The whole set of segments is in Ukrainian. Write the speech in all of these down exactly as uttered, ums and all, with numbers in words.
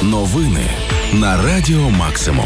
Новини на Радіо Максимум.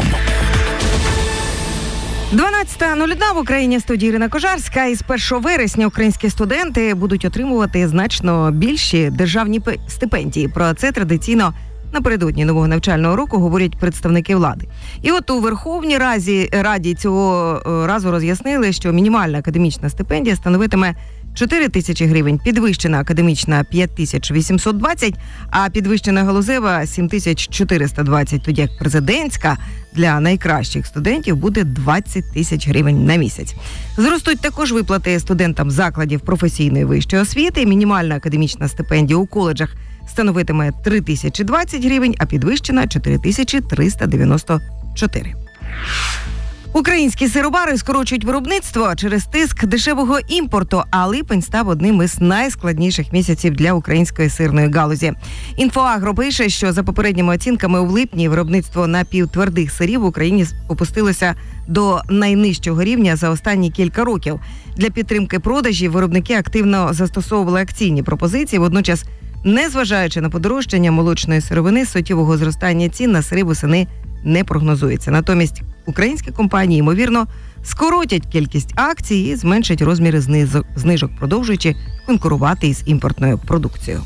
дванадцята нуль одна в Україні, студії Ірина Кожарська. І з першого вересня українські студенти будуть отримувати значно більші державні стипендії. Про це традиційно напередодні нового навчального року говорять представники влади. І от у Верховній Раді, Раді цього разу роз'яснили, що мінімальна академічна стипендія становитиме чотири тисячі гривень, підвищена академічна п'ять тисяч вісімсот двадцять, а підвищена галузева сім тисяч чотириста двадцять, тоді як президентська для найкращих студентів буде двадцять тисяч гривень на місяць. Зростуть також виплати студентам закладів професійної вищої освіти. Мінімальна академічна стипендія у коледжах становитиме три тисячі двадцять гривень, а підвищена чотири тисячі триста дев'яносто чотири. Українські сиробари скорочують виробництво через тиск дешевого імпорту, а липень став одним із найскладніших місяців для української сирної галузі. Інфоагро пише, що за попередніми оцінками у липні виробництво напівтвердих сирів в Україні опустилося до найнижчого рівня за останні кілька років. Для підтримки продажів виробники активно застосовували акційні пропозиції, водночас, незважаючи на подорожчання молочної сировини, суттєвого зростання цін на сири восени не прогнозується. Натомість українські компанії, ймовірно, скоротять кількість акцій і зменшать розміри знижок, продовжуючи конкурувати із імпортною продукцією.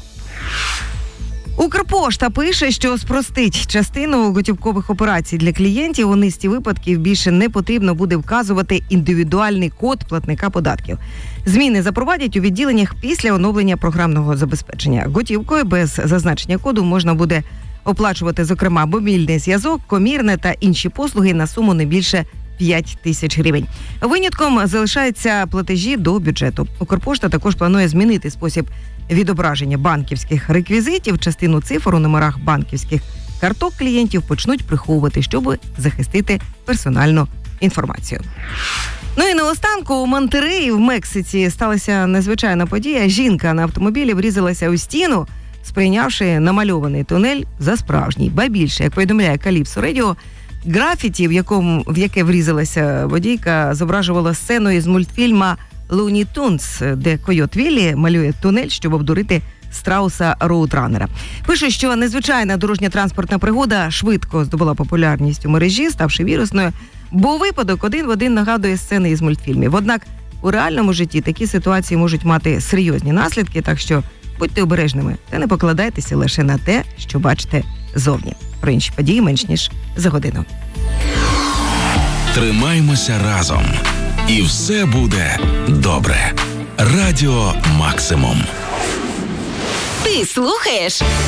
Укрпошта пише, що спростить частину готівкових операцій для клієнтів. У низці випадків більше не потрібно буде вказувати індивідуальний код платника податків. Зміни запровадять у відділеннях після оновлення програмного забезпечення. Готівкою без зазначення коду можна буде оплачувати, зокрема, мобільний зв'язок, комірне та інші послуги на суму не більше п'ять тисяч гривень. Винятком залишаються платежі до бюджету. Укрпошта також планує змінити спосіб відображення банківських реквізитів. Частину цифр у номерах банківських карток клієнтів почнуть приховувати, щоб захистити персональну інформацію. Ну і наостанку у Монтереї в Мексиці сталася незвичайна подія. Жінка на автомобілі врізалася у стіну, сприйнявши намальований тунель за справжній. Ба більше, як повідомляє Каліпсо Радіо, графіті, в якому в яке врізалася водійка, зображувала сцену із мультфільма «Луні Тунс», де Койот Віллі малює тунель, щоб обдурити страуса Роудранера. Пише, що незвичайна дорожньо-транспортна пригода швидко здобула популярність у мережі, ставши вірусною, бо випадок один в один нагадує сцени із мультфільмів. Однак у реальному житті такі ситуації можуть мати серйозні наслідки, так що будьте обережними та не покладайтеся лише на те, що бачите зовні. Про інші події менш ніж за годину. Тримаймося разом. І все буде добре. Радіо Максимум. Ти слухаєш